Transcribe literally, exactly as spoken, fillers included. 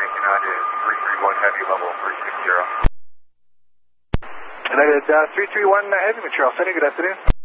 making on to three three one Heavy level three six zero. United uh, three three one uh, Heavy, Montreal Center, good afternoon.